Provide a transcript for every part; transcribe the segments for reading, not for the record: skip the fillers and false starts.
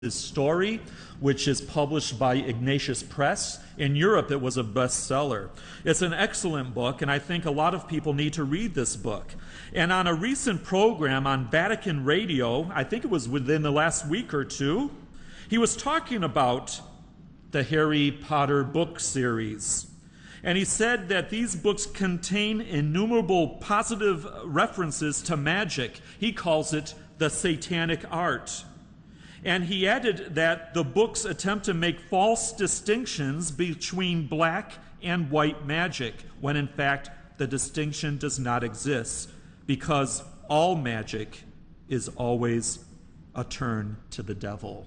His story, which is published by Ignatius Press. In Europe, it was a bestseller. It's an excellent book, and I think a lot of people need to read this book. And on a recent program on Vatican Radio, I think it was within the last week or two, he was talking about the Harry Potter book series. And he said that these books contain innumerable positive references to magic. He calls it the satanic art. And he added that the books attempt to make false distinctions between black and white magic, when in fact the distinction does not exist, because all magic is always a turn to the devil.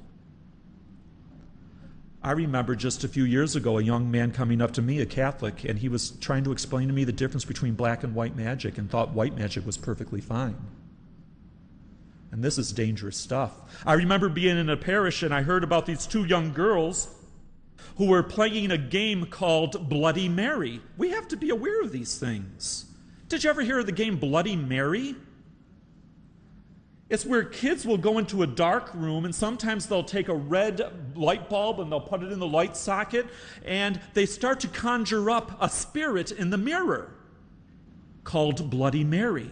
I remember just a few years ago a young man coming up to me, a Catholic, and he was trying to explain to me the difference between black and white magic and thought white magic was perfectly fine. And this is dangerous stuff. I remember being in a parish and I heard about these two young girls who were playing a game called Bloody Mary. We have to be aware of these things. Did you ever hear of the game Bloody Mary? It's where kids will go into a dark room and sometimes they'll take a red light bulb and they'll put it in the light socket and they start to conjure up a spirit in the mirror called Bloody Mary.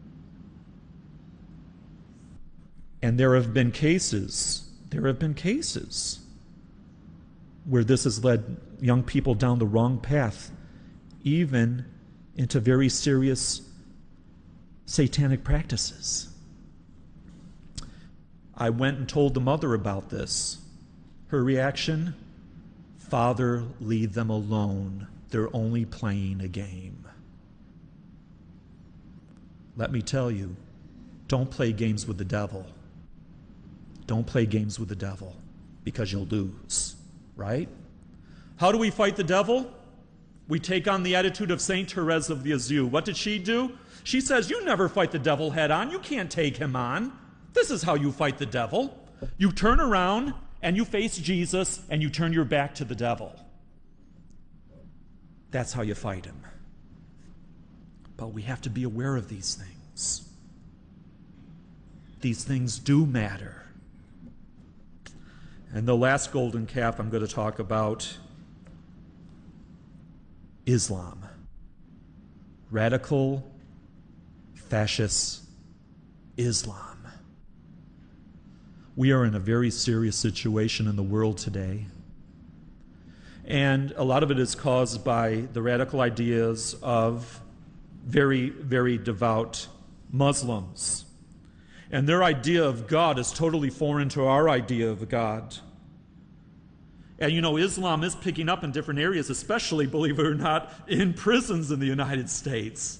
And there have been cases where this has led young people down the wrong path, even into very serious satanic practices. I went and told the mother about this. Her reaction, "Father, leave them alone. They're only playing a game." Let me tell you, don't play games with the devil. Don't play games with the devil, because you'll lose, right? How do we fight the devil? We take on the attitude of Saint Therese of Lisieux. What did she do? She says, you never fight the devil head on. You can't take him on. This is how you fight the devil. You turn around and you face Jesus and you turn your back to the devil. That's how you fight him. But we have to be aware of these things. These things do matter. And the last golden calf I'm going to talk about, Islam. Radical, fascist Islam. We are in a very serious situation in the world today. And a lot of it is caused by the radical ideas of very, very devout Muslims. And their idea of God is totally foreign to our idea of God. And you know, Islam is picking up in different areas, especially, believe it or not, in prisons in the United States.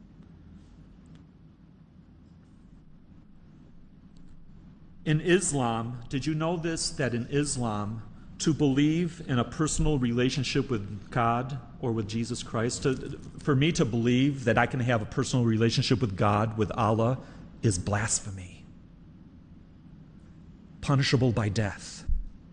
In Islam, did you know this, that in Islam, to believe in a personal relationship with God or with Jesus Christ, for me to believe that I can have a personal relationship with God, with Allah, is blasphemy, punishable by death.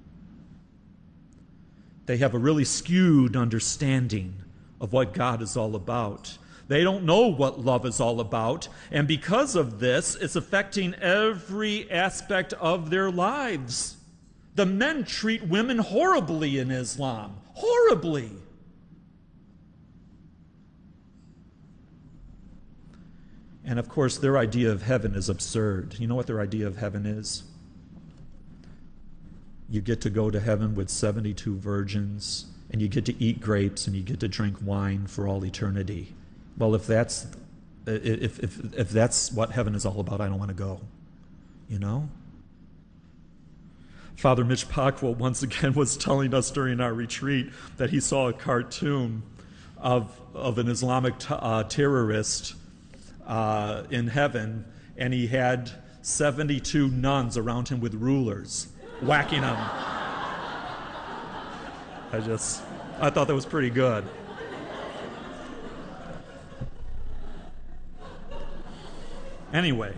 They have a really skewed understanding of what God is all about. They don't know what love is all about, and because of this, it's affecting every aspect of their lives. The men treat women horribly in Islam, horribly. And of course, their idea of heaven is absurd. You know what their idea of heaven is? You get to go to heaven with 72 virgins, and you get to eat grapes, and you get to drink wine for all eternity. Well, if that's what heaven is all about, I don't want to go. You know? Father Mitch Pacwa once again was telling us during our retreat that he saw a cartoon of an Islamic terrorist in heaven, and he had 72 nuns around him with rulers, whacking him. I thought that was pretty good. Anyway.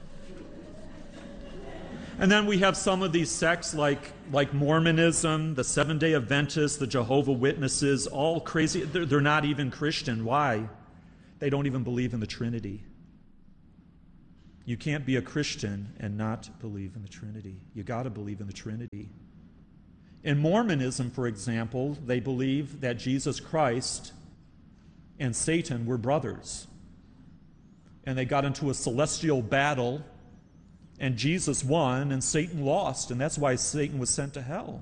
And then we have some of these sects like Mormonism, the Seventh-day Adventists, the Jehovah's Witnesses, all crazy. They're not even Christian. Why? They don't even believe in the Trinity. You can't be a Christian and not believe in the Trinity. You got to believe in the Trinity. In Mormonism, for example, they believe that Jesus Christ and Satan were brothers. And they got into a celestial battle, and Jesus won and Satan lost, and that's why Satan was sent to hell.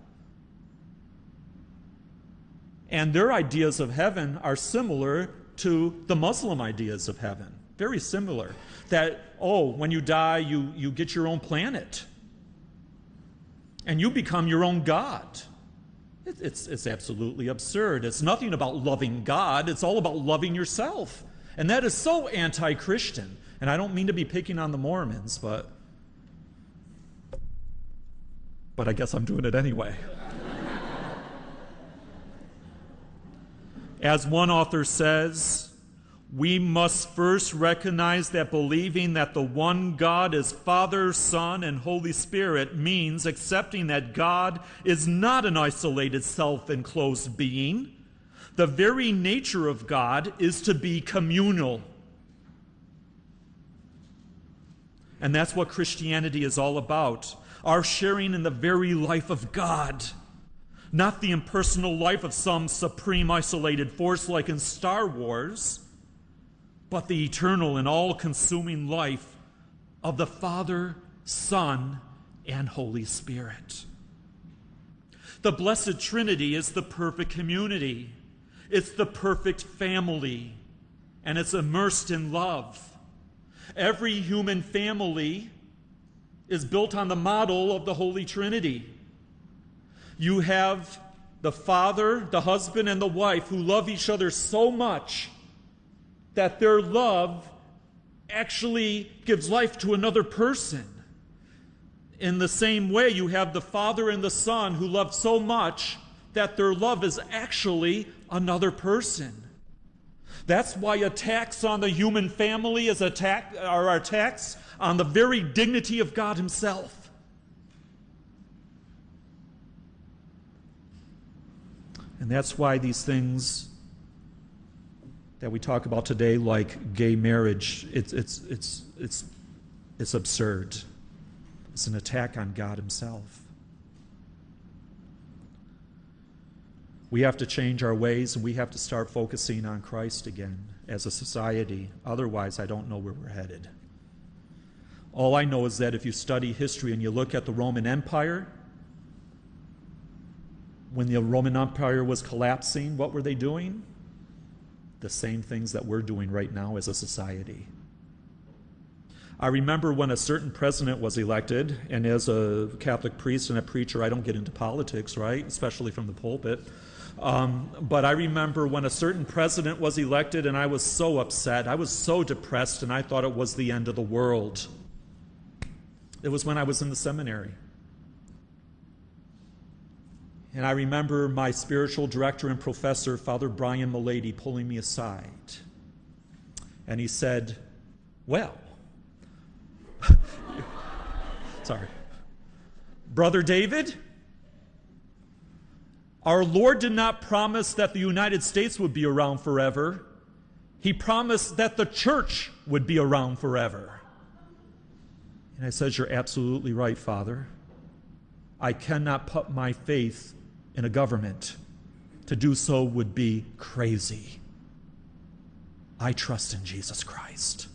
And their ideas of heaven are similar to the Muslim ideas of heaven. Very similar. That, when you die, you get your own planet. And you become your own God. It's absolutely absurd. It's nothing about loving God. It's all about loving yourself. And that is so anti-Christian. And I don't mean to be picking on the Mormons, but I guess I'm doing it anyway. As one author says, we must first recognize that believing that the one God is Father, Son, and Holy Spirit means accepting that God is not an isolated, self-enclosed being. The very nature of God is to be communal. And that's what Christianity is all about. Our sharing in the very life of God. Not the impersonal life of some supreme isolated force like in Star Wars, but the eternal and all-consuming life of the Father, Son, and Holy Spirit. The Blessed Trinity is the perfect community. It's the perfect family, and it's immersed in love. Every human family is built on the model of the Holy Trinity. You have the father, the husband, and the wife who love each other so much that their love actually gives life to another person. In the same way, you have the father and the son who love so much that their love is actually another person. That's why attacks on the human family are attacks on the very dignity of God Himself. And that's why these things that we talk about today, like gay marriage, it's absurd. It's an attack on God Himself. We have to change our ways, and we have to start focusing on Christ again as a society. Otherwise, I don't know where we're headed. All I know is that if you study history and you look at the Roman Empire, when the Roman Empire was collapsing, what were they doing? The same things that we're doing right now as a society. I remember when a certain president was elected, and as a Catholic priest and a preacher, I don't get into politics, right? Especially from the pulpit. But I remember when a certain president was elected, and I was so upset. I was so depressed, and I thought it was the end of the world. It was when I was in the seminary. And I remember my spiritual director and professor, Father Brian Mulady, pulling me aside. And he said, well, sorry, Brother David, our Lord did not promise that the United States would be around forever. He promised that the church would be around forever. And I said, you're absolutely right, Father. I cannot put my faith in a government. To do so would be crazy. I trust in Jesus Christ.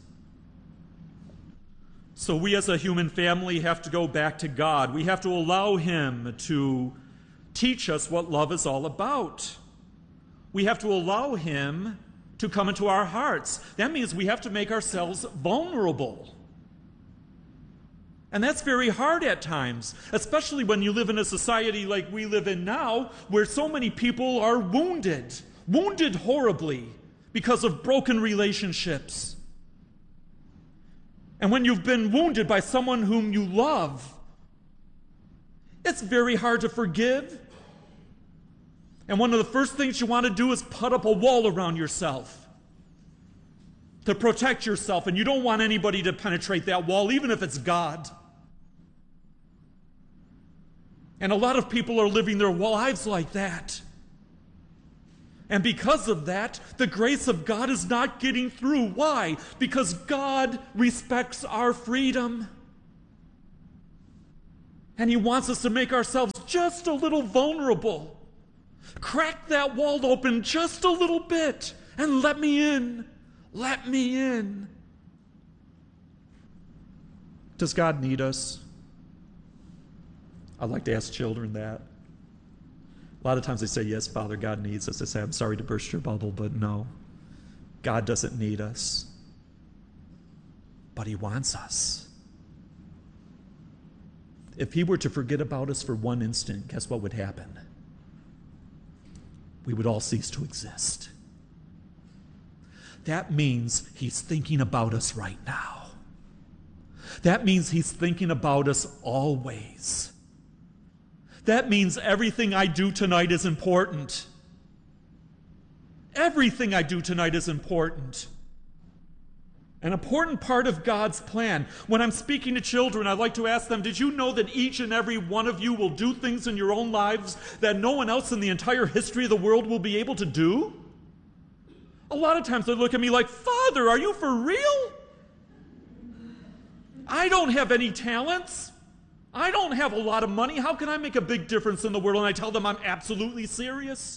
So we as a human family have to go back to God. We have to allow Him to teach us what love is all about. We have to allow Him to come into our hearts. That means we have to make ourselves vulnerable. And that's very hard at times, especially when you live in a society like we live in now, where so many people are wounded horribly because of broken relationships. And when you've been wounded by someone whom you love, it's very hard to forgive. And one of the first things you want to do is put up a wall around yourself to protect yourself, and you don't want anybody to penetrate that wall, even if it's God. And a lot of people are living their lives like that. And because of that, the grace of God is not getting through. Why? Because God respects our freedom. And He wants us to make ourselves just a little vulnerable. Crack that wall open just a little bit and let me in. Let me in. Does God need us? I'd like to ask children that. A lot of times they say, yes, Father, God needs us. I say, I'm sorry to burst your bubble, but no. God doesn't need us. But He wants us. If He were to forget about us for one instant, guess what would happen? We would all cease to exist. That means He's thinking about us right now. That means He's thinking about us always. That means everything I do tonight is important. Everything I do tonight is important. An important part of God's plan. When I'm speaking to children, I like to ask them, did you know that each and every one of you will do things in your own lives that no one else in the entire history of the world will be able to do? A lot of times they look at me like, Father, are you for real? I don't have any talents. I don't have a lot of money. How can I make a big difference in the world? And I tell them I'm absolutely serious.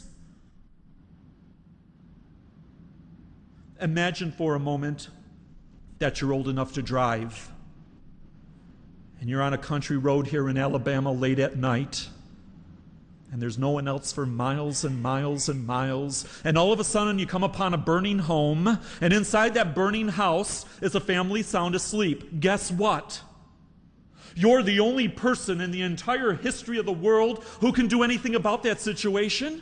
Imagine for a moment that you're old enough to drive, and you're on a country road here in Alabama late at night, and there's no one else for miles and miles and miles, and all of a sudden you come upon a burning home, and inside that burning house is a family sound asleep. Guess what? You're the only person in the entire history of the world who can do anything about that situation.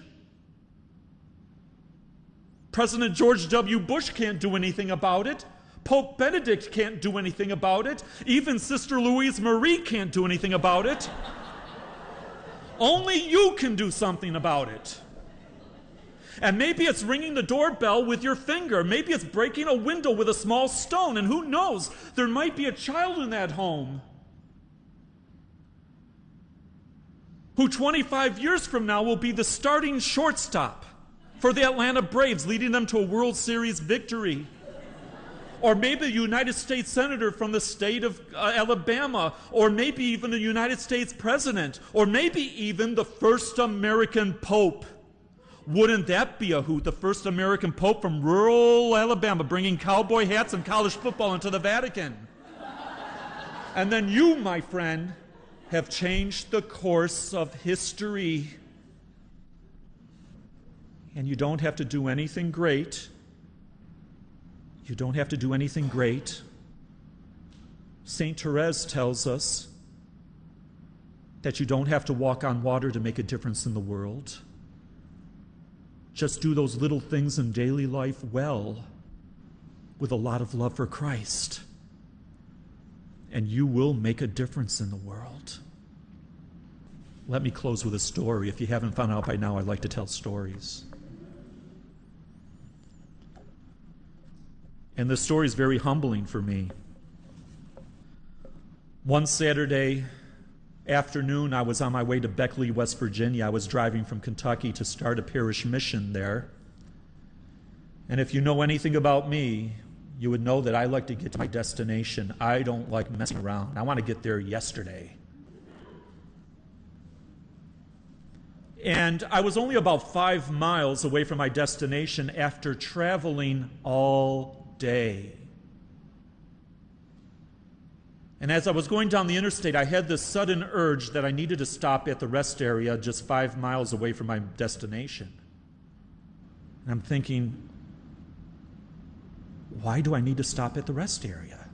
President George W. Bush can't do anything about it. Pope Benedict can't do anything about it. Even Sister Louise Marie can't do anything about it. Only you can do something about it. And maybe it's ringing the doorbell with your finger. Maybe it's breaking a window with a small stone. And who knows, there might be a child in that home who 25 years from now will be the starting shortstop for the Atlanta Braves, leading them to a World Series victory. Or maybe a United States Senator from the state of Alabama, or maybe even the United States President, or maybe even the first American Pope. Wouldn't that be a hoot? The first American Pope from rural Alabama bringing cowboy hats and college football into the Vatican. And then you, my friend, have changed the course of history. And you don't have to do anything great. You don't have to do anything great. St. Therese tells us that you don't have to walk on water to make a difference in the world. Just do those little things in daily life well, with a lot of love for Christ, and you will make a difference in the world. Let me close with a story. If you haven't found out by now, I like to tell stories. And this story is very humbling for me. One Saturday afternoon, I was on my way to Beckley, West Virginia. I was driving from Kentucky to start a parish mission there. And if you know anything about me, you would know that I like to get to my destination. I don't like messing around. I want to get there yesterday. And I was only about 5 miles away from my destination after traveling all day. And as I was going down the interstate, I had this sudden urge that I needed to stop at the rest area just 5 miles away from my destination. And I'm thinking, why do I need to stop at the rest area?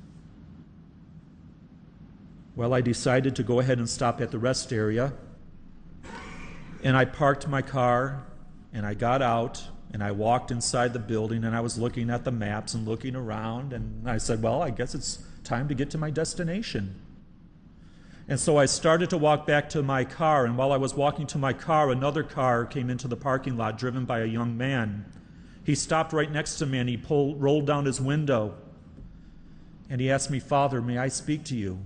Well, I decided to go ahead and stop at the rest area. And I parked my car, and I got out, and I walked inside the building, and I was looking at the maps and looking around, and I said, well, I guess it's time to get to my destination. And so I started to walk back to my car, and while I was walking to my car, another car came into the parking lot driven by a young man. He stopped right next to me, and he rolled down his window, and he asked me, Father, may I speak to you?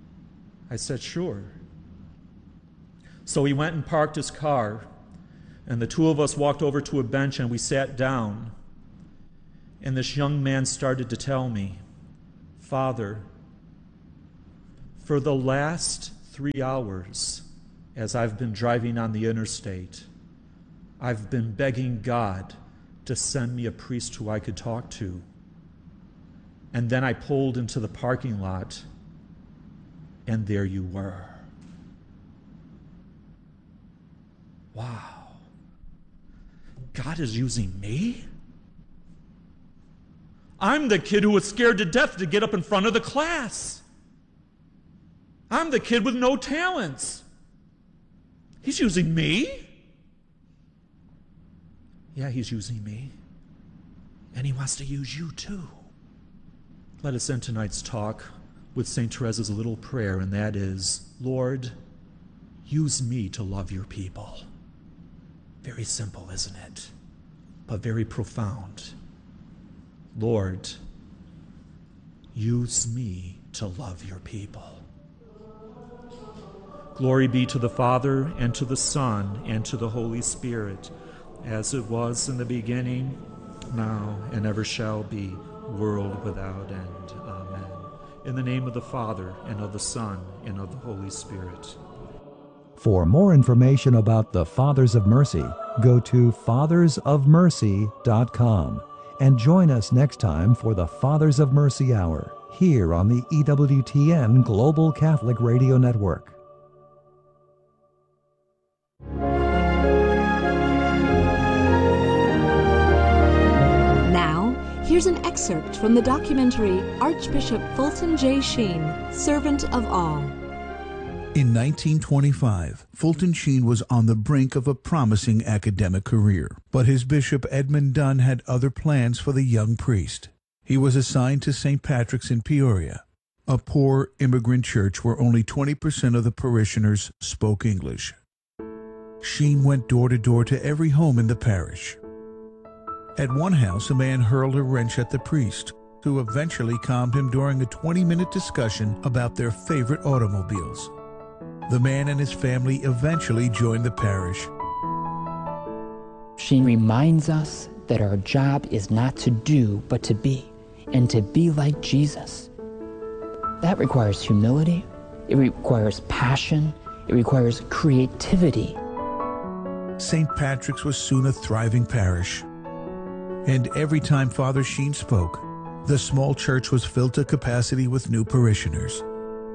I said, sure. So he went and parked his car, And the two of us walked over to a bench and we sat down. And this young man started to tell me, Father, for the last 3 hours, as I've been driving on the interstate, I've been begging God to send me a priest who I could talk to. And then I pulled into the parking lot, and there you were. Wow. God is using me? I'm the kid who was scared to death to get up in front of the class. I'm the kid with no talents. He's using me? Yeah, he's using me. And he wants to use you too. Let us end tonight's talk with St. Teresa's little prayer, and that is, Lord, use me to love your people. Very simple, isn't it? But very profound. Lord, use me to love your people. Glory be to the Father, and to the Son, and to the Holy Spirit, as it was in the beginning, now, and ever shall be, world without end. Amen. In the name of the Father, and of the Son, and of the Holy Spirit. For more information about the Fathers of Mercy, go to fathersofmercy.com and join us next time for the Fathers of Mercy Hour here on the EWTN Global Catholic Radio Network. Now, here's an excerpt from the documentary Archbishop Fulton J. Sheen, Servant of All. In 1925, Fulton Sheen was on the brink of a promising academic career, but his bishop Edmund Dunn had other plans for the young priest. He was assigned to St. Patrick's in Peoria, a poor immigrant church where only 20% of the parishioners spoke English. Sheen went door to door to every home in the parish. At one house, a man hurled a wrench at the priest, who eventually calmed him during a 20-minute discussion about their favorite automobiles. The man and his family eventually joined the parish. Sheen reminds us that our job is not to do, but to be, and to be like Jesus. That requires humility, it requires passion, it requires creativity. St. Patrick's was soon a thriving parish. And every time Father Sheen spoke, the small church was filled to capacity with new parishioners.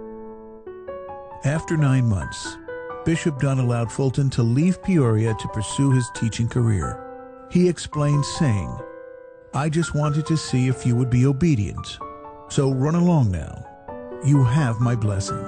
After 9 months, Bishop Dunn allowed Fulton to leave Peoria to pursue his teaching career. He explained, saying, "I just wanted to see if you would be obedient. So run along now. You have my blessing."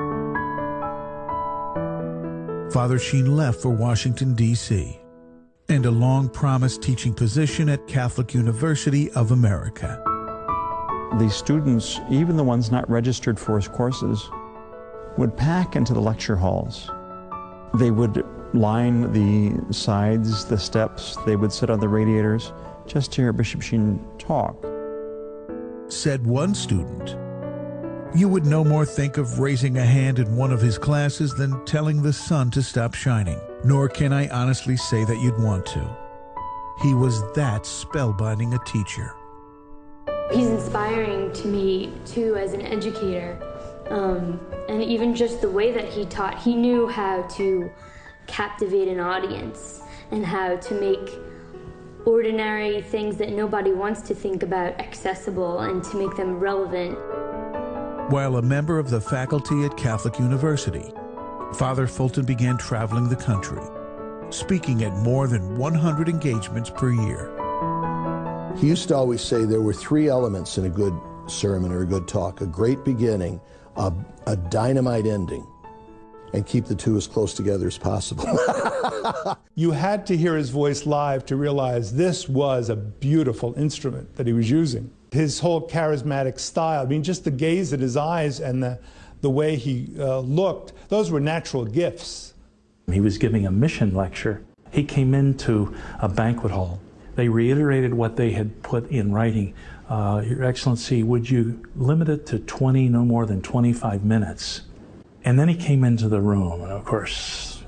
Father Sheen left for Washington, D.C., and a long-promised teaching position at Catholic University of America. The students, even the ones not registered for his courses, would pack into the lecture halls. They would line the sides, the steps, they would sit on the radiators just to hear Bishop Sheen talk. Said one student, "You would no more think of raising a hand in one of his classes than telling the sun to stop shining, nor can I honestly say that you'd want to." He was that spellbinding a teacher. He's inspiring to me, too, as an educator. And even just the way that he taught, he knew how to captivate an audience and how to make ordinary things that nobody wants to think about accessible and to make them relevant. While a member of the faculty at Catholic University, Father Fulton began traveling the country, speaking at more than 100 engagements per year. He used to always say there were 3 elements in a good sermon or a good talk: a great beginning, a dynamite ending, and keep the two as close together as possible. You had to hear his voice live to realize this was a beautiful instrument that he was using. His whole charismatic style, I mean, just the gaze at his eyes and the way he looked, those were natural gifts. He was giving a mission lecture. He came into a banquet hall. They reiterated what they had put in writing. Your Excellency, would you limit it to 20, no more than 25 minutes? And then he came into the room, and of course,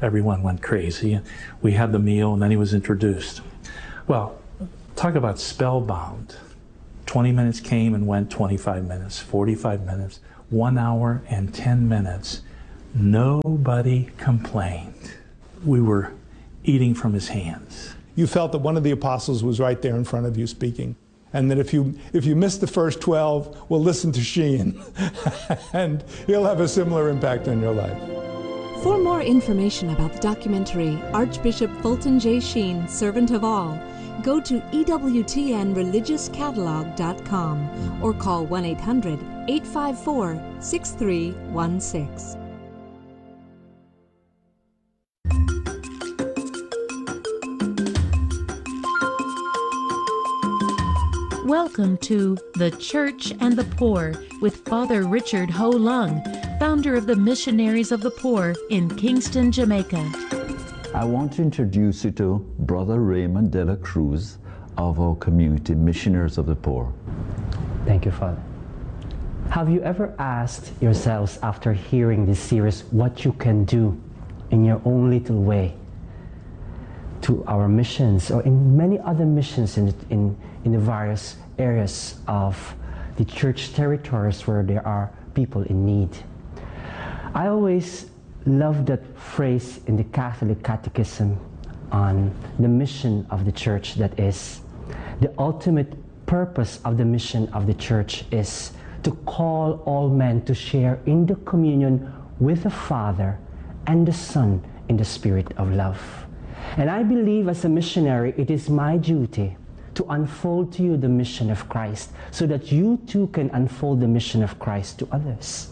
everyone went crazy. We had the meal, and then he was introduced. Well, talk about spellbound. 20 minutes came and went, 25 minutes, 45 minutes, 1 hour and 10 minutes. Nobody complained. We were eating from his hands. You felt that one of the apostles was right there in front of you speaking, and that if you missed the first 12, well, listen to Sheen, and he'll have a similar impact on your life. For more information about the documentary Archbishop Fulton J. Sheen, Servant of All, go to EWTNReligiousCatalog.com or call 1-800-854-6316. Welcome to The Church and the Poor with Father Richard Ho Lung, founder of the Missionaries of the Poor in Kingston, Jamaica. I want to introduce you to Brother Raymond de la Cruz of our community, Missionaries of the Poor. Thank you, Father. Have you ever asked yourselves after hearing this series what you can do in your own little way to our missions or in many other missions in the various areas of the church territories where there are people in need? I always love that phrase in the Catholic Catechism on the mission of the church, that is, the ultimate purpose of the mission of the church is to call all men to share in the communion with the Father and the Son in the spirit of love. And I believe as a missionary, it is my duty to unfold to you the mission of Christ so that you too can unfold the mission of Christ to others.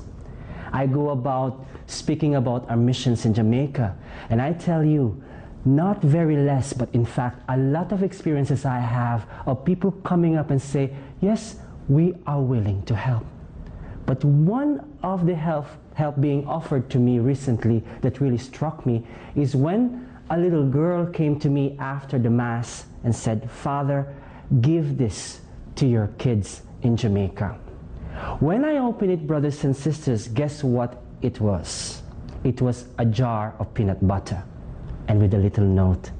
I go about speaking about our missions in Jamaica, and I tell you, not very less, but in fact, a lot of experiences I have of people coming up and say, yes, we are willing to help. But one of the help being offered to me recently that really struck me is when a little girl came to me after the Mass and said, Father, give this to your kids in Jamaica. When I opened it, brothers and sisters, guess what it was? It was a jar of peanut butter and with a little note.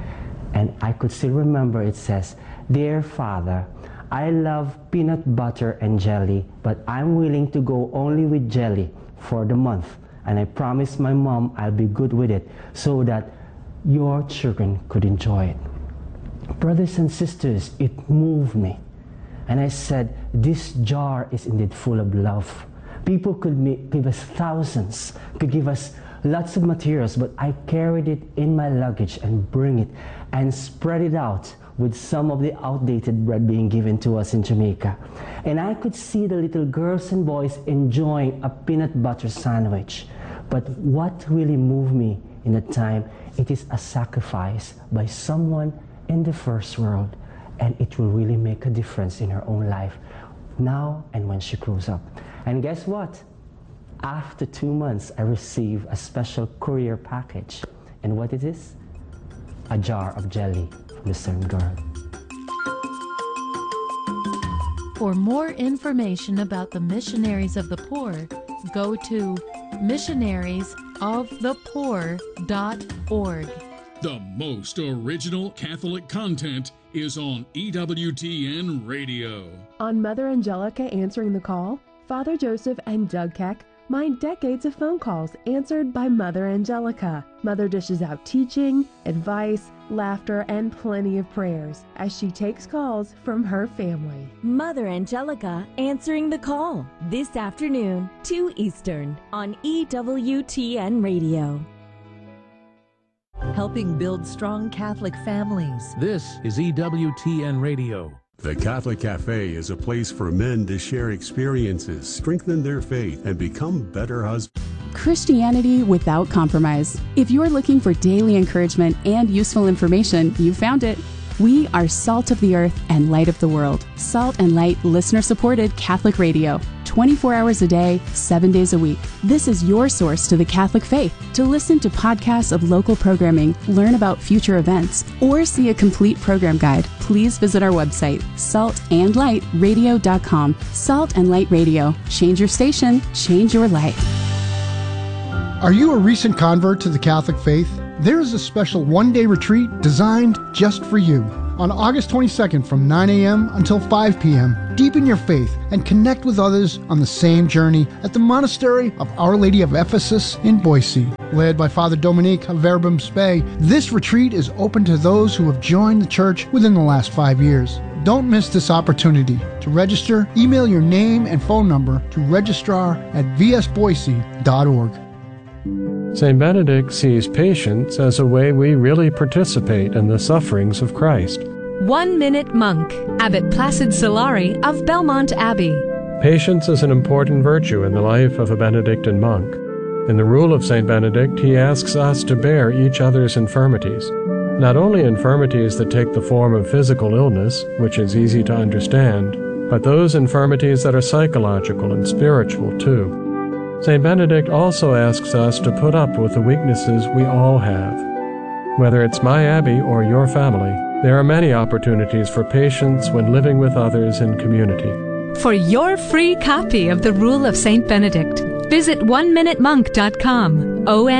And I could still remember it says, Dear Father, I love peanut butter and jelly, but I'm willing to go only with jelly for the month. And I promise my mom I'll be good with it so that your children could enjoy it. Brothers and sisters, it moved me. And I said, this jar is indeed full of love. People could give us thousands, could give us lots of materials, but I carried it in my luggage and bring it and spread it out with some of the outdated bread being given to us in Jamaica. And I could see the little girls and boys enjoying a peanut butter sandwich. But what really moved me in the time, it is a sacrifice by someone in the first world, and it will really make a difference in her own life now and when she grows up. And guess what? After 2 months, I received a special courier package. And what it is? A jar of jelly from the same girl. For more information about the Missionaries of the Poor, go to missionariesofthepoor.org. The most original Catholic content is on EWTN Radio. On Mother Angelica Answering the Call, Father Joseph and Doug Keck mine decades of phone calls answered by Mother Angelica. Mother dishes out teaching, advice, laughter, and plenty of prayers as she takes calls from her family. Mother Angelica Answering the Call, this afternoon, 2 Eastern, on EWTN Radio. Helping build strong Catholic families. This is EWTN Radio. The Catholic Cafe is a place for men to share experiences, strengthen their faith, and become better husbands. Christianity without compromise. If you're looking for daily encouragement and useful information, you found it. We are Salt of the Earth and Light of the World. Salt and Light listener-supported Catholic radio. 24 hours a day, 7 days a week. This is your source to the Catholic faith. To listen to podcasts of local programming, learn about future events, or see a complete program guide, please visit our website, saltandlightradio.com. Salt and Light Radio. Change your station, change your life. Are you a recent convert to the Catholic faith? There is a special one-day retreat designed just for you. On August 22nd from 9 a.m. until 5 p.m., deepen your faith and connect with others on the same journey at the Monastery of Our Lady of Ephesus in Boise. Led by Father Dominique of Verbum Spei, this retreat is open to those who have joined the church within the last 5 years. Don't miss this opportunity. To register, email your name and phone number to registrar@vsboise.org. St. Benedict sees patience as a way we really participate in the sufferings of Christ. 1 Minute Monk, Abbot Placid Solari of Belmont Abbey. Patience is an important virtue in the life of a Benedictine monk. In the Rule of St. Benedict, he asks us to bear each other's infirmities. Not only infirmities that take the form of physical illness, which is easy to understand, but those infirmities that are psychological and spiritual too. St. Benedict also asks us to put up with the weaknesses we all have. Whether it's my abbey or your family, there are many opportunities for patience when living with others in community. For your free copy of the Rule of St. Benedict, visit oneminutemonk.com,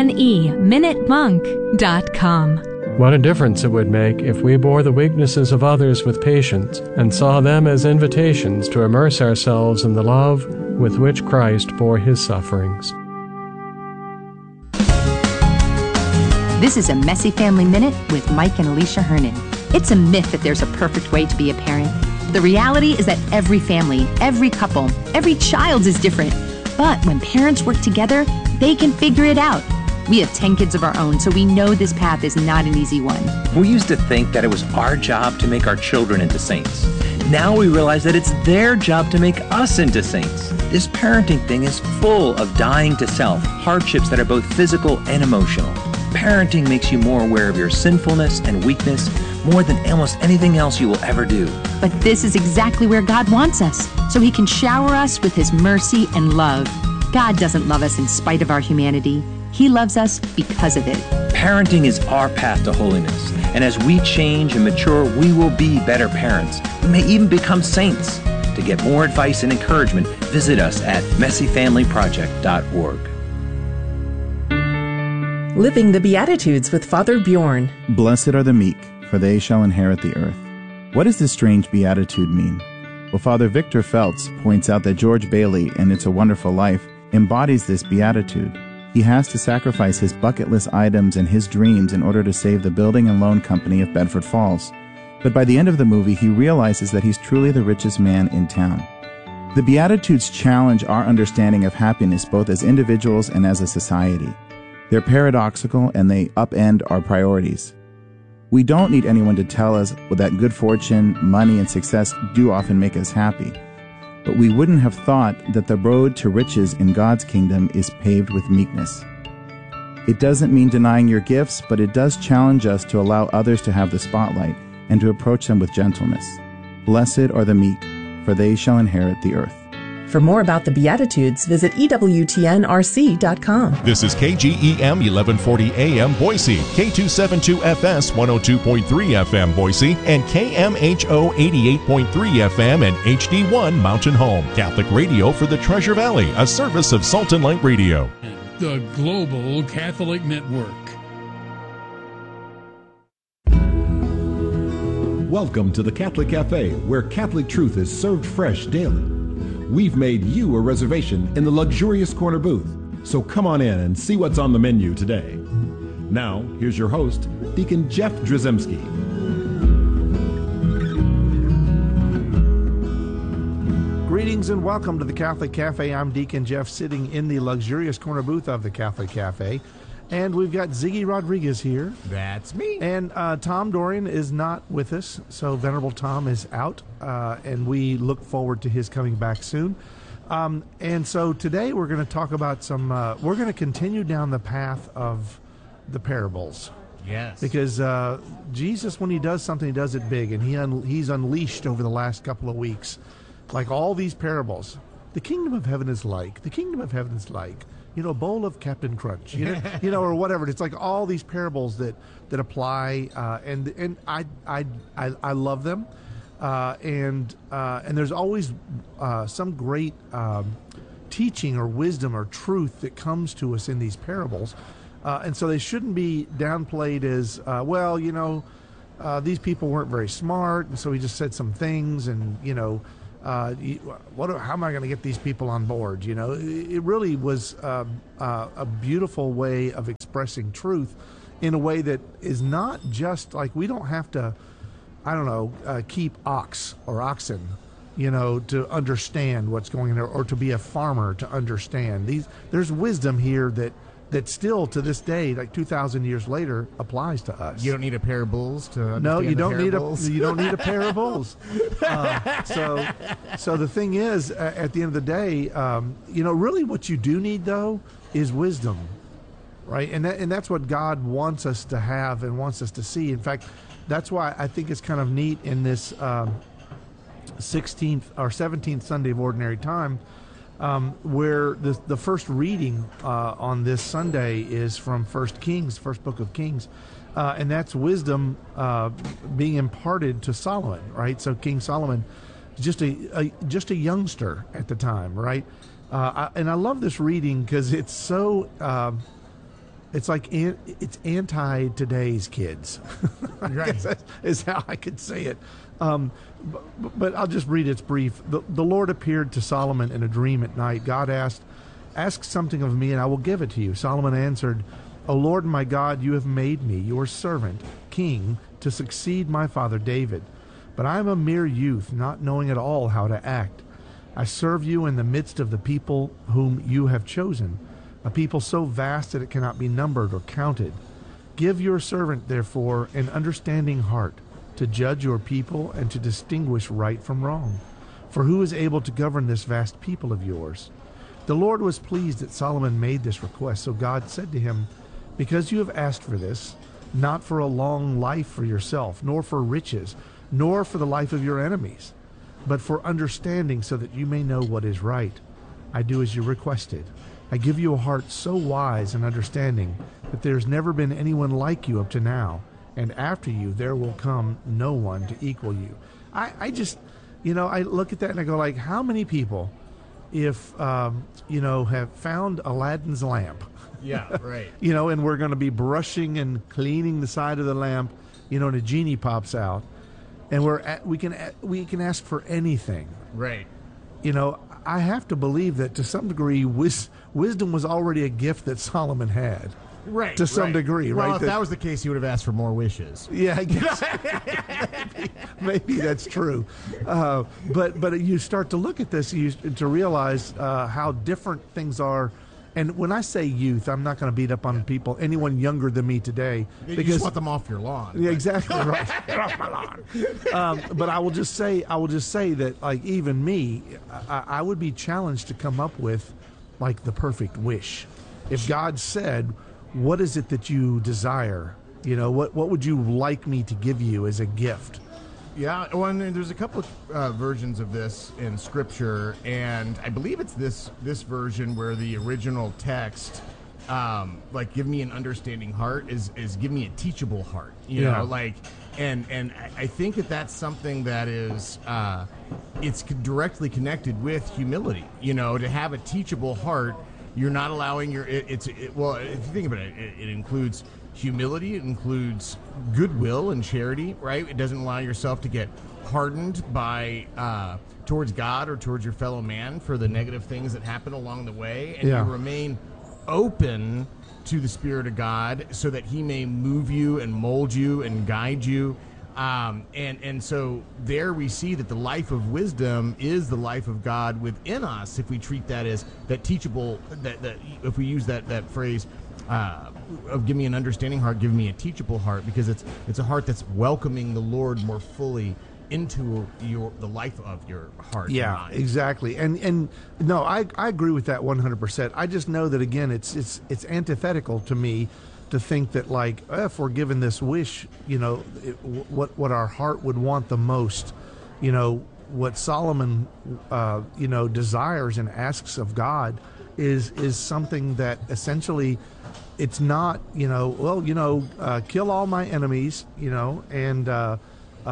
oneminutemonk.com. What a difference it would make if we bore the weaknesses of others with patience and saw them as invitations to immerse ourselves in the love with which Christ bore his sufferings. This is a Messy Family Minute with Mike and Alicia Hernan. It's a myth that there's a perfect way to be a parent. The reality is that every family, every couple, every child is different. But when parents work together, they can figure it out. We have 10 kids of our own, so we know this path is not an easy one. We used to think that it was our job to make our children into saints. Now we realize that it's their job to make us into saints. This parenting thing is full of dying to self, hardships that are both physical and emotional. Parenting makes you more aware of your sinfulness and weakness more than almost anything else you will ever do. But this is exactly where God wants us, so he can shower us with his mercy and love. God doesn't love us in spite of our humanity. He loves us because of it. Parenting is our path to holiness, and as we change and mature, we will be better parents. We may even become saints. To get more advice and encouragement, visit us at messyfamilyproject.org. Living the Beatitudes with Father Bjorn. Blessed are the meek, for they shall inherit the earth. What does this strange beatitude mean? Well, Father Victor Feltz points out that George Bailey in It's a Wonderful Life embodies this beatitude. He has to sacrifice his bucket list items and his dreams in order to save the building and loan company of Bedford Falls. But by the end of the movie, he realizes that he's truly the richest man in town. The Beatitudes challenge our understanding of happiness both as individuals and as a society. They're paradoxical and they upend our priorities. We don't need anyone to tell us that good fortune, money, and success do often make us happy. But we wouldn't have thought that the road to riches in God's kingdom is paved with meekness. It doesn't mean denying your gifts, but it does challenge us to allow others to have the spotlight and to approach them with gentleness. Blessed are the meek, for they shall inherit the earth. For more about the Beatitudes, visit EWTNRC.com. This is KGEM 1140 AM Boise, K272FS 102.3 FM Boise, and KMHO 88.3 FM and HD1 Mountain Home. Catholic radio for the Treasure Valley, a service of Salt and Light Radio. The Global Catholic Network. Welcome to the Catholic Cafe, where Catholic truth is served fresh daily. We've made you a reservation in the luxurious corner booth, so come on in and see what's on the menu today. Now, here's your host, Deacon Jeff Drzymski. Greetings and welcome to the Catholic Cafe. I'm Deacon Jeff, sitting in the luxurious corner booth of the Catholic Cafe. And we've got Ziggy Rodriguez here. That's me. And Tom Dorian is not with us, so Venerable Tom is out, and we look forward to his coming back soon. And so today we're going to talk about we're going to continue down the path of the parables. Yes. Because Jesus, when he does something, he does it big, and he's unleashed over the last couple of weeks. Like all these parables. The kingdom of heaven is like. The kingdom of heaven is like. A bowl of Captain Crunch, or whatever. It's like all these parables that apply, and I love them, and there's always some great teaching or wisdom or truth that comes to us in these parables. And so they shouldn't be downplayed as, these people weren't very smart, and so he just said some things, and, how am I going to get these people on board? It really was a beautiful way of expressing truth in a way that is not just like, we don't have to, keep oxen, to understand what's going on, or to be a farmer to understand. There's wisdom here that still to this day, like 2,000 years later, applies to us. You don't need a pair of bulls to understand. No, you don't need a pair of bulls. So the thing is, at the end of the day, really what you do need though is wisdom, right? And that's what God wants us to have and wants us to see. In fact, that's why I think it's kind of neat in this 16th or 17th Sunday of Ordinary Time, where the first reading on this Sunday is from First Book of Kings, and that's wisdom being imparted to Solomon, right? So King Solomon, just a youngster at the time, right? And I love this reading because it's so it's like it's anti today's kids. Right. Is how I could say it. But I'll just read its brief. The Lord appeared to Solomon in a dream at night. God asked, "Ask something of me, and I will give it to you." Solomon answered, "O Lord my God, you have made me your servant, king, to succeed my father David. But I am a mere youth, not knowing at all how to act. I serve you in the midst of the people whom you have chosen, a people so vast that it cannot be numbered or counted. Give your servant, therefore, an understanding heart, to judge your people and to distinguish right from wrong. For who is able to govern this vast people of yours?" The Lord was pleased that Solomon made this request, so God said to him, "Because you have asked for this, not for a long life for yourself, nor for riches, nor for the life of your enemies, but for understanding, so that you may know what is right, I do as you requested. I give you a heart so wise and understanding that there has never been anyone like you up to now, and after you there will come no one to equal you." I just, I look at that and I go like, how many people, if, have found Aladdin's lamp. Yeah, right. And we're going to be brushing and cleaning the side of the lamp, and a genie pops out, and we can ask for anything. Right. I have to believe that to some degree, wisdom was already a gift that Solomon had. Right. To some degree, right? Well, if that was the case, he would have asked for more wishes. Yeah, I guess. maybe that's true. But you start to look at this to realize how different things are. And when I say youth, I'm not going to beat up on anyone younger than me today. You just want them off your lawn. Yeah, exactly right. Get off my lawn. But I will just say that, like, even me, I would be challenged to come up with, like, the perfect wish. If God said, "What is it that you desire? What would you like me to give you as a gift?" Yeah, well, and there's a couple of versions of this in Scripture, and I believe it's this version where the original text, like, "Give me an understanding heart," is "Give me a teachable heart." You know, like, and I think that's something that is, it's directly connected with humility. To have a teachable heart, you're not allowing well, if you think about it, it includes humility, it includes goodwill and charity, right? It doesn't allow yourself to get hardened by towards God or towards your fellow man for the negative things that happen along the way, and you remain open to the Spirit of God so that He may move you and mold you and guide you. And so there we see that the life of wisdom is the life of God within us, if we treat that as that teachable, that if we use that phrase of "give me an understanding heart, give me a teachable heart," because it's a heart that's welcoming the Lord more fully into the life of your heart. Yeah, exactly. And no, I agree with that 100%. I just know that, again, it's antithetical to me to think that, like, if we're given this wish, what our heart would want the most, what Solomon, desires and asks of God is something that essentially, it's not, kill all my enemies, and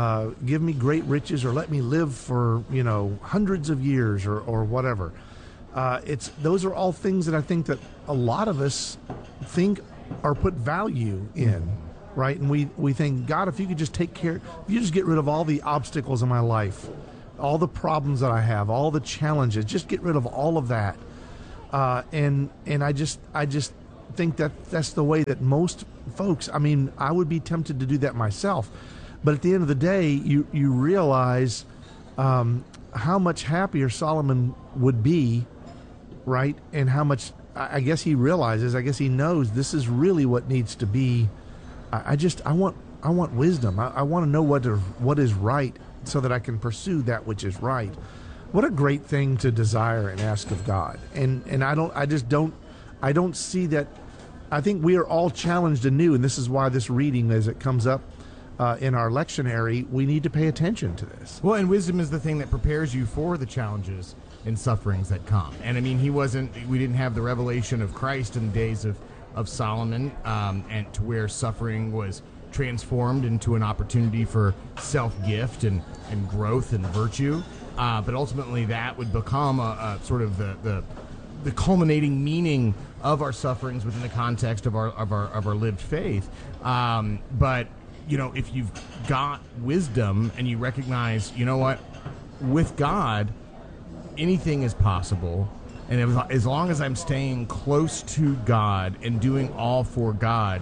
give me great riches, or let me live for, hundreds of years, or whatever. Those are all things that I think that a lot of us think or put value in, right? And we think, God, if you could just if you just get rid of all the obstacles in my life, all the problems that I have, all the challenges, just get rid of all of that. And I just think that that's the way that most folks, I mean, I would be tempted to do that myself. But at the end of the day, you realize how much happier Solomon would be, right? And how much, I guess he knows this is really what needs to be. I want wisdom. I want to know what is right so that I can pursue that which is right. What a great thing to desire and ask of God. And I don't see that. I think we are all challenged anew, and this is why this reading, as it comes up in our lectionary, we need to pay attention to this. Well, and wisdom is the thing that prepares you for the challenges and sufferings that come. And I mean, we didn't have the revelation of Christ in the days of Solomon, and to where suffering was transformed into an opportunity for self-gift and growth and virtue. But ultimately that would become a sort of the culminating meaning of our sufferings within the context of our lived faith. But if you've got wisdom and you recognize, you know what, with God, anything is possible. And as long as I'm staying close to God and doing all for God,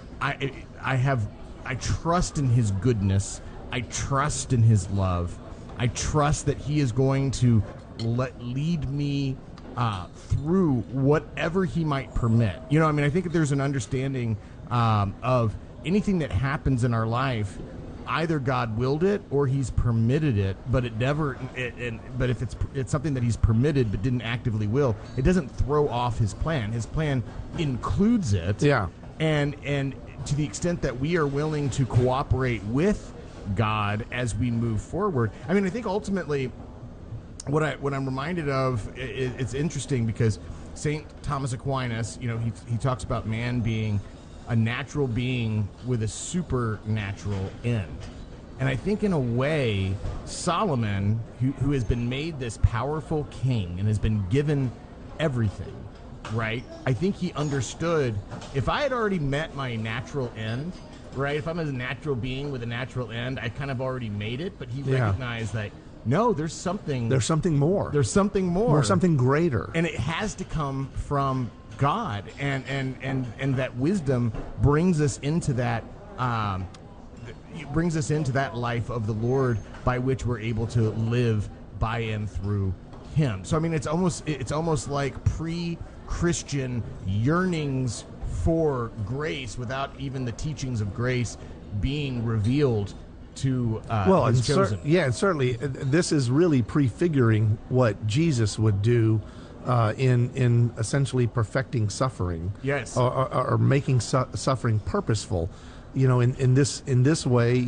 I trust in His goodness. I trust in His love. I trust that He is going to lead me through whatever He might permit. I think that there's an understanding of anything that happens in our life. Either God willed it or He's permitted it, but but if it's something that He's permitted but didn't actively will, it doesn't throw off His plan. His plan includes it. Yeah. And to the extent that we are willing to cooperate with God as we move forward, I mean, I think ultimately what I'm reminded of, it's interesting because St. Thomas Aquinas, he talks about man being a natural being with a supernatural end. And I think in a way, Solomon, who has been made this powerful king and has been given everything, right? I think he understood, if I had already met my natural end, right? If I'm a natural being with a natural end, I kind of already made it, but he recognized that, no, there's something more. There's something more. Or something greater. And it has to come from God, and that wisdom brings us into that life of the Lord by which we're able to live by and through Him. So I mean, it's almost like pre-Christian yearnings for grace without even the teachings of grace being revealed to His chosen. And certainly this is really prefiguring what Jesus would do in essentially perfecting suffering. Yes. Or making suffering purposeful. In this way,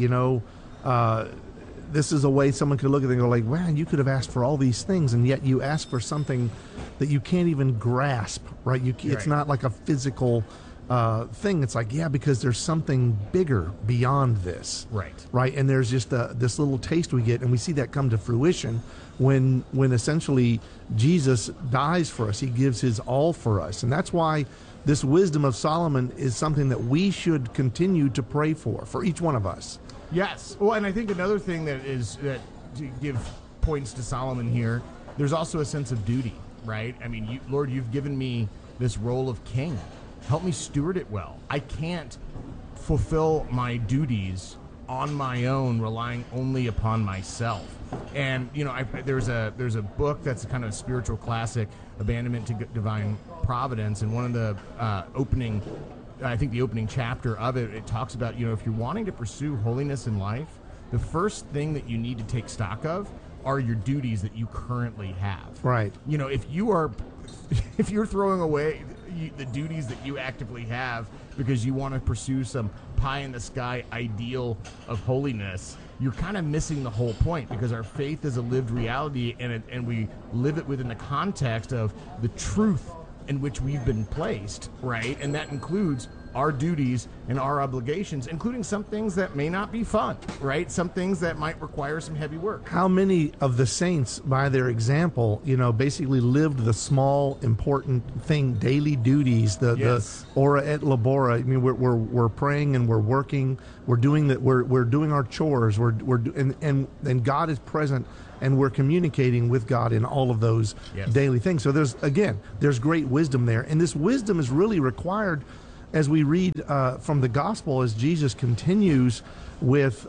this is a way someone could look at it and go like, man, you could have asked for all these things, and yet you ask for something that you can't even grasp, right? It's not like a physical thing. It's like, because there's something bigger beyond this. Right. And there's just this little taste we get, and we see that come to fruition when essentially Jesus dies for us. He gives His all for us. And that's why this wisdom of Solomon is something that we should continue to pray for each one of us. Yes. Well, and I think another thing that to give points to Solomon here, there's also a sense of duty, right? I mean, Lord, you've given me this role of king. Help me steward it well. I can't fulfill my duties on my own, relying only upon myself. And there's a book that's a kind of a spiritual classic, Abandonment to Divine Providence, and one of the the opening chapter of it talks about, if you're wanting to pursue holiness in life, the first thing that you need to take stock of are your duties that you currently have. Right. If you're throwing away the duties that you actively have because you want to pursue some pie-in-the-sky ideal of holiness, you're kind of missing the whole point, because our faith is a lived reality, and we live it within the context of the truth in which we've been placed, right? And that includes our duties and our obligations, including some things that may not be fun, right? Some things that might require some heavy work. How many of the saints, by their example, basically lived the small, important thing, daily duties, the ora et labora. I mean, we're praying and we're working, we're doing that, we're doing our chores, and God is present, and we're communicating with God in all of those daily things. So there's great wisdom there, and this wisdom is really required as we read from the gospel, as Jesus continues with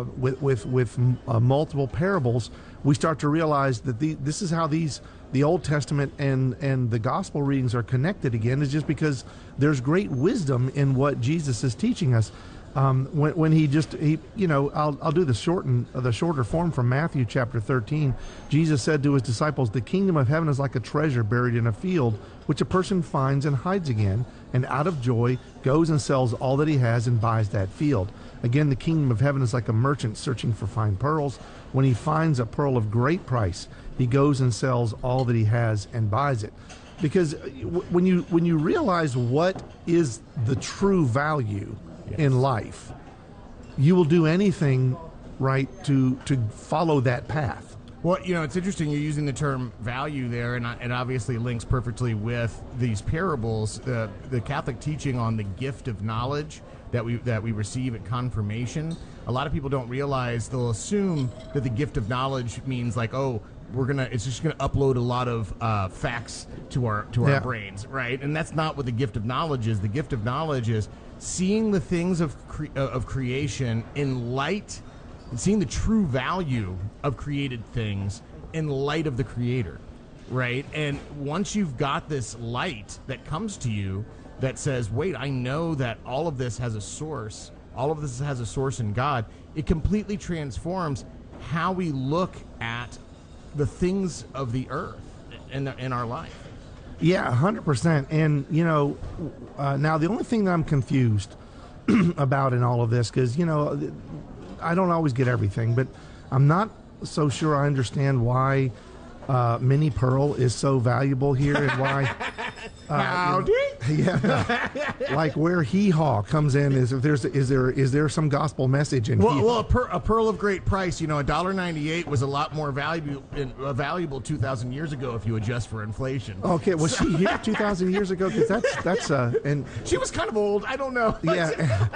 multiple parables. We start to realize that this is how the Old Testament and the gospel readings are connected again, is just because there's great wisdom in what Jesus is teaching us. When I'll do the shorter form from Matthew chapter 13. Jesus said to his disciples, "The kingdom of heaven is like a treasure buried in a field, which a person finds and hides again, and out of joy goes and sells all that he has and buys that field. Again, the kingdom of heaven is like a merchant searching for fine pearls. When he finds a pearl of great price, he goes and sells all that he has and buys it." Because when you realize what is the true value in life, you will do anything, right, to follow that path. Well, it's interesting you're using the term value there, and it obviously links perfectly with these parables. The Catholic teaching on the gift of knowledge that we receive at confirmation. A lot of people don't realize, they'll assume that the gift of knowledge means like, oh, it's just gonna upload a lot of facts to our brains, right? And that's not what the gift of knowledge is. The gift of knowledge is seeing the things of creation in light, and seeing the true value of created things in light of the Creator, right? And once you've got this light that comes to you that says, wait, I know that all of this has a source, all of this has a source in God, it completely transforms how we look at the things of the earth in our life. Yeah, 100%. And, now the only thing that I'm confused about in all of this, because, I don't always get everything, but I'm not so sure I understand why Minnie Pearl is so valuable here, and why howdy, like where Hee Haw comes in is is there some gospel message in a pearl of great price, $1.98 was a lot more valuable 2,000 years ago if you adjust for inflation. Okay, was she here 2,000 years ago? Because that's and she was kind of old. I don't know. Yeah.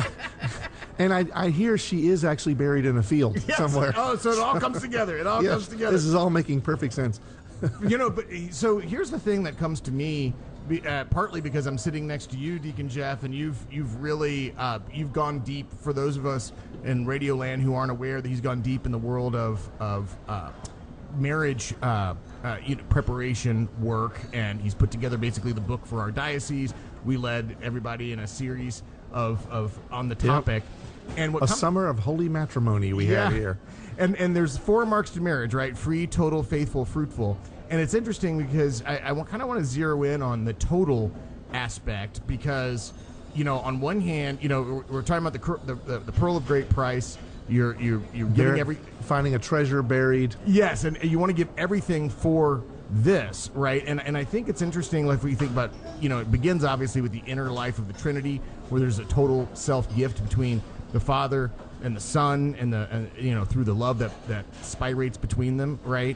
And I hear she is actually buried in a field somewhere. Oh, so it all comes together. It all comes together. This is all making perfect sense. But so here's the thing that comes to me, partly because I'm sitting next to you, Deacon Jeff, and you've really you've gone deep. For those of us in Radio Land who aren't aware, that he's gone deep in the world of marriage preparation work, and he's put together basically the book for our diocese. We led everybody in a series of on the topic. Yep. And summer of holy matrimony we have here. And there's 4 marks to marriage, right? Free, total, faithful, fruitful. And it's interesting because I kind of want to zero in on the total aspect, because, on one hand, we're talking about the pearl of great price. You're giving finding a treasure buried. Yes, and you want to give everything for this, right? And I think it's interesting, like, if we think about, it begins obviously with the inner life of the Trinity, where there's a total self-gift between the Father and the Son, and through the love that spirates between them, right?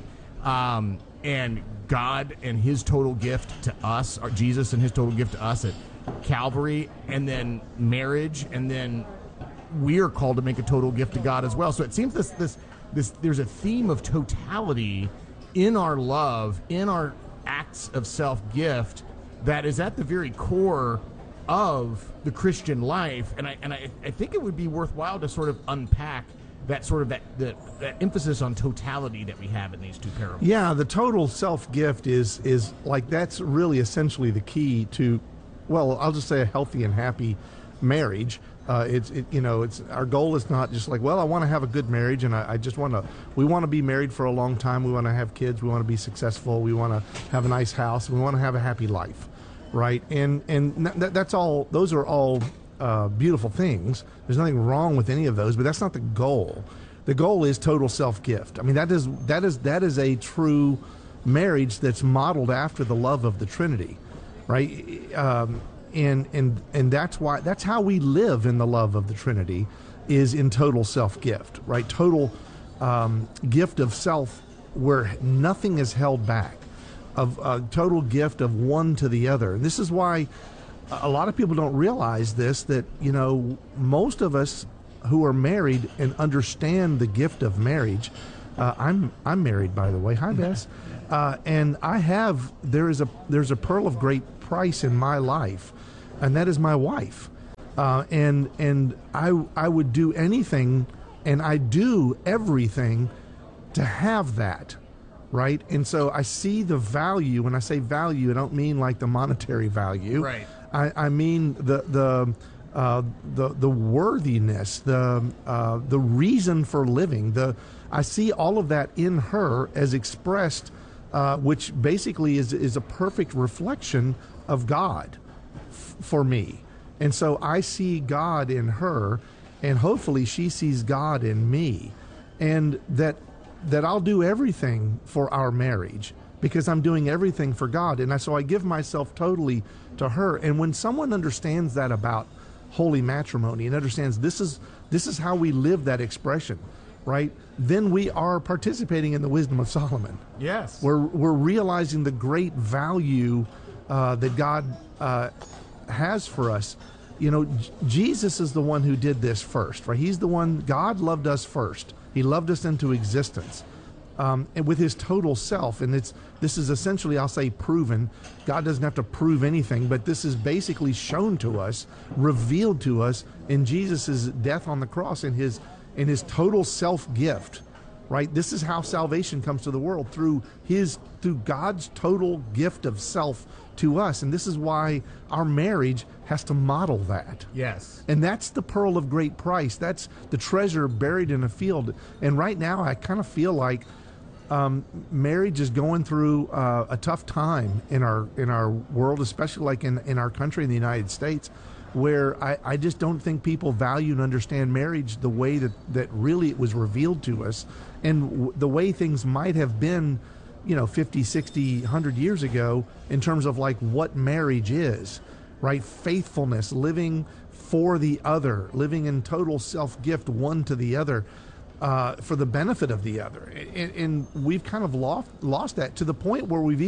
And God and His total gift to us, or Jesus and His total gift to us at Calvary, and then marriage, and then we are called to make a total gift to God as well. So it seems this there's a theme of totality in our love, in our acts of self-gift, that is at the very core of the Christian life. And I think it would be worthwhile to sort of unpack that sort of that emphasis on totality that we have in these two parables. Yeah, the total self-gift is like, that's really essentially the key to, well, I'll just say a healthy and happy marriage. It's our goal is not just like, well, I want to have a good marriage, and we want to be married for a long time. We want to have kids. We want to be successful. We want to have a nice house. We want to have a happy life, right? And that's all. Those are all beautiful things. There's nothing wrong with any of those, but that's not the goal. The goal is total self-gift. I mean, that is a true marriage that's modeled after the love of the Trinity, right? And that's how we live in the love of the Trinity, is in total self-gift, right? Total gift of self, where nothing is held back, of a total gift of one to the other. And this is why a lot of people don't realize this, that, you know, most of us who are married and understand the gift of marriage. I'm married, by the way. Hi, Bess. And there's a pearl of great price in my life, and that is my wife. And I would do anything, and I do everything to have that, right? And so I see the value. When I say value, I don't mean like the monetary value. Right. I mean the worthiness, the reason for living. I see all of that in her as expressed, which basically is a perfect reflection of God for me. And so I see God in her, and hopefully she sees God in me, and that I'll do everything for our marriage because I'm doing everything for God. And so I give myself totally to her. And when someone understands that about holy matrimony and understands this is how we live that expression, right? Then we are participating in the wisdom of Solomon. Yes. We're realizing the great value that God has for us. You know, Jesus is the one who did this first, right? He's the one. God loved us first. He loved us into existence, and with his total self. And this is essentially, I'll say, proven. God doesn't have to prove anything, but this is basically shown to us, revealed to us in Jesus' death on the cross, in his total self gift, right? This is how salvation comes to the world, through God's total gift of self to us. And this is why our marriage has to model that. Yes. And that's the pearl of great price. That's the treasure buried in a field. And right now I kind of feel like marriage is going through a tough time in our world, especially like in our country, in the United States, where I just don't think people value and understand marriage the way that really it was revealed to us, and the way things might have been, 50, 60, 100 years ago, in terms of like what marriage is, right? Faithfulness, living for the other, living in total self-gift, one to the other, for the benefit of the other. And we've kind of lost that, to the point where we're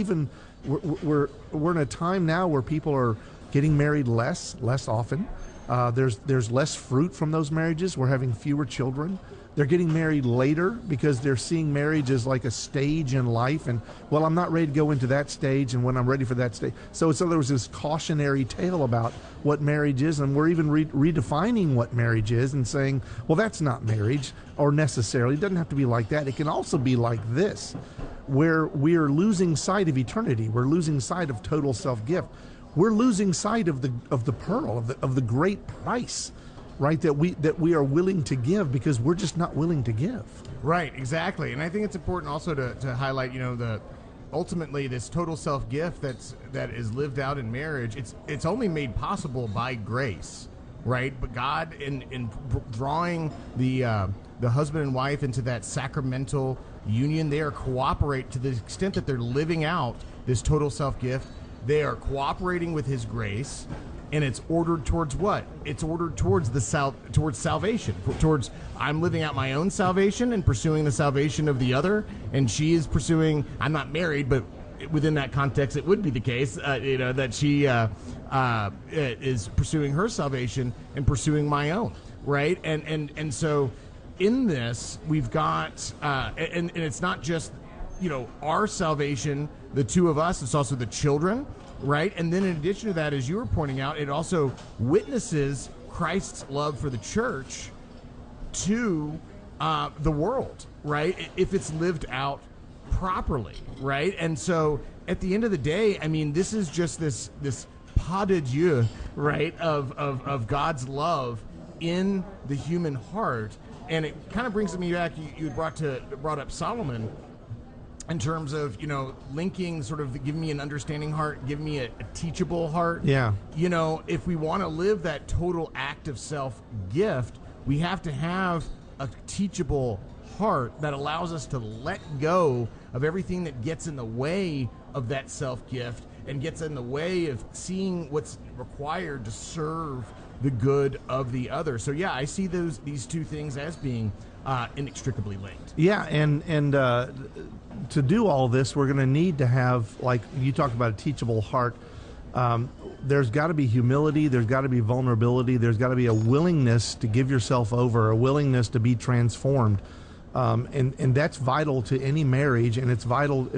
in a time now where people are getting married less often. There's less fruit from those marriages. We're having fewer children. They're getting married later because they're seeing marriage as like a stage in life. And, well, I'm not ready to go into that stage, and when I'm ready for that stage. So there was this cautionary tale about what marriage is, and we're even redefining what marriage is and saying, well, that's not marriage, or necessarily. It doesn't have to be like that. It can also be like this, where we are losing sight of eternity. We're losing sight of total self-gift. We're losing sight of the pearl, of the great price, right, that we are willing to give, because we're just not willing to give. Right, exactly. And I think it's important also to highlight, ultimately this total self-gift that is lived out in marriage, it's only made possible by grace, right? But God, in drawing the husband and wife into that sacramental union, they are cooperate to the extent that they're living out this total self-gift. They are cooperating with his grace, and it's ordered towards what? It's ordered towards towards salvation. Towards, I'm living out my own salvation and pursuing the salvation of the other, and she is pursuing. I'm not married, but within that context, it would be the case, that she is pursuing her salvation and pursuing my own, right? And so, in this, we've got, and it's not just, our salvation, the two of us, it's also the children, right? And then in addition to that, as you were pointing out, it also witnesses Christ's love for the church to the world, right? If it's lived out properly, right? And so at the end of the day, I mean, this is just this pas de Dieu, right, of God's love in the human heart. And it kind of brings me back, you brought up Solomon, in terms of, linking, sort of giving me an understanding heart, giving me a teachable heart. Yeah. If we want to live that total act of self-gift, we have to have a teachable heart that allows us to let go of everything that gets in the way of that self-gift and gets in the way of seeing what's required to serve the good of the other. So yeah, I see these two things as being inextricably linked. Yeah, and to do all this, we're going to need to have, like you talked about, a teachable heart. There's got to be humility, there's got to be vulnerability, there's got to be a willingness to give yourself over, a willingness to be transformed. And that's vital to any marriage, and it's vital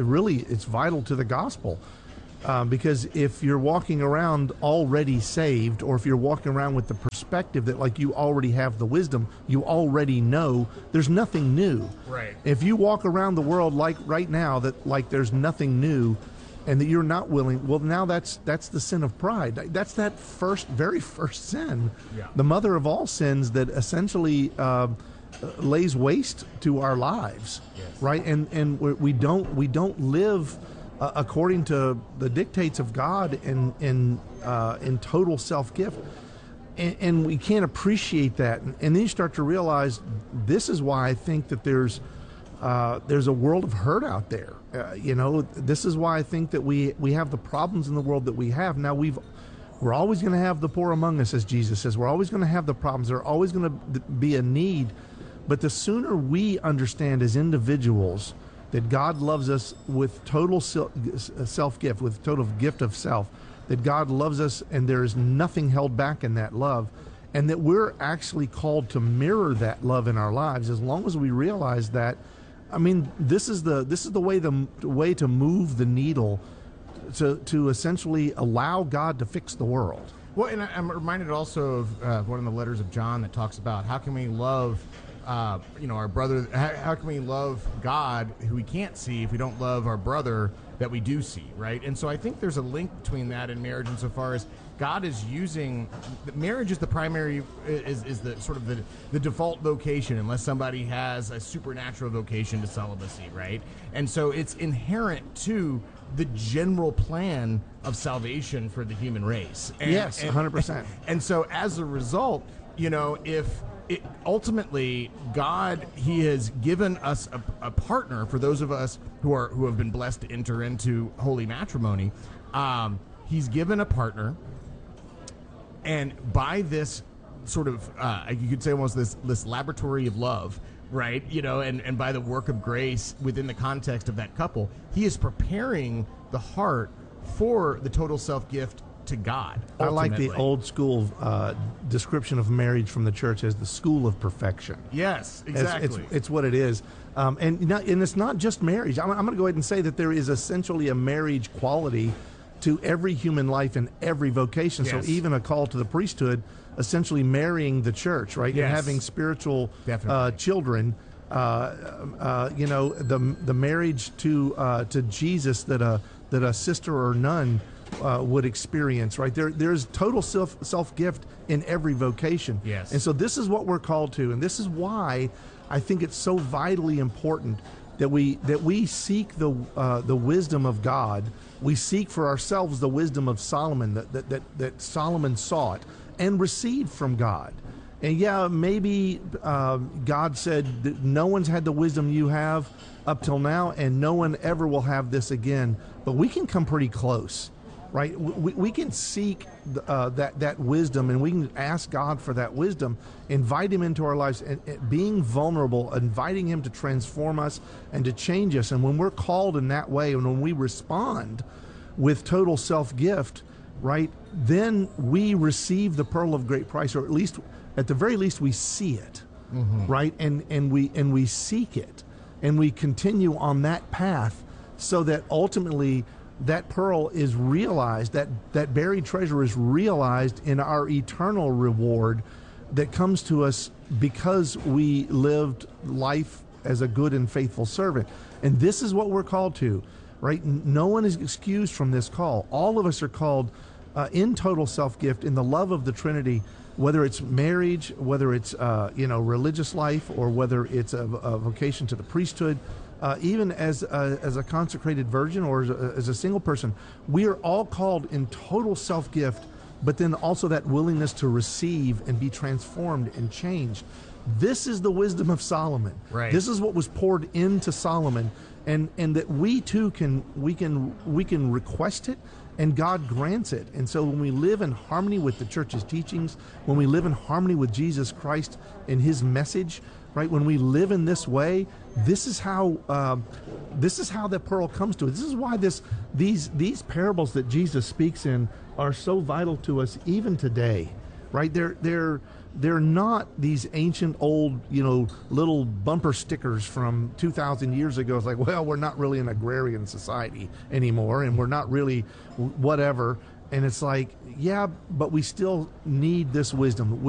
to the gospel. Because if you're walking around already saved, or if you're walking around with the perspective that like you already have the wisdom, you already know, there's nothing new. Right. If you walk around the world like right now that like there's nothing new, and that you're not willing, well, now that's the sin of pride. That's that very first sin, the mother of all sins that essentially lays waste to our lives, right? And we don't live according to the dictates of God in total self-gift, and we can't appreciate that. And then you start to realize this is why I think that there's a world of hurt out there. This is why I think that we have the problems in the world that we have. Now we're always going to have the poor among us, as Jesus says. We're always going to have the problems. There's always going to be a need. But the sooner we understand as individuals that God loves us with total self-gift, with total gift of self, that God loves us and there is nothing held back in that love, and that we're actually called to mirror that love in our lives, as long as we realize that, I mean, this is the way to move the needle to essentially allow God to fix the world. Well, and I'm reminded also of one of the letters of John that talks about how can we love our brother. How can we love God who we can't see if we don't love our brother that we do see, right? And so I think there's a link between that and marriage insofar as God is using marriage is the primary, is the sort of the default vocation, unless somebody has a supernatural vocation to celibacy, right? And so it's inherent to the general plan of salvation for the human race. Yes, 100%. And so as a result, ultimately, God, He has given us a partner for those of us who have been blessed to enter into holy matrimony. He's given a partner, and by this sort of, you could say almost this laboratory of love, right? And by the work of grace within the context of that couple, He is preparing the heart for the total self-gift to God. Ultimately. I like the old school description of marriage from the church as the school of perfection. Yes, exactly. It's what it is. And it's not just marriage. I'm going to go ahead and say that there is essentially a marriage quality to every human life and every vocation. Yes. So even a call to the priesthood, essentially marrying the church, right? Yes. And having spiritual children. The marriage to Jesus that a sister or nun would experience, right? There's total self-gift in every vocation. Yes. And so this is what we're called to, and this is why I think it's so vitally important that we seek the wisdom of God. We seek for ourselves the wisdom of Solomon that Solomon sought and received from God. And yeah, maybe God said that no one's had the wisdom you have up till now, and no one ever will have this again. But we can come pretty close, right? We can seek that wisdom, and we can ask God for that wisdom, invite Him into our lives, and being vulnerable, inviting Him to transform us and to change us. And when we're called in that way, and when we respond with total self-gift, right, then we receive the pearl of great price, or at the very least, we see it, right, and we seek it, and we continue on that path, so that ultimately that pearl is realized, that buried treasure is realized in our eternal reward that comes to us because we lived life as a good and faithful servant. And this is what we're called to, right? No one is excused from this call. All of us are called in total self-gift, in the love of the Trinity, whether it's marriage, whether it's religious life, or whether it's a vocation to the priesthood, even as a consecrated virgin or as a single person. We are all called in total self-gift, but then also that willingness to receive and be transformed and changed. This is the wisdom of Solomon. Right. This is what was poured into Solomon, and that we too can request it And God grants it. And so when we live in harmony with the church's teachings, when we live in harmony with Jesus Christ and his message, right? When we live in this way, this is how that pearl comes to us. This is why these parables that Jesus speaks in are so vital to us even today, right? They're not these ancient old, little bumper stickers from 2,000 years ago. It's like, well, we're not really an agrarian society anymore, and we're not really whatever. And it's like, yeah, but we still need this wisdom.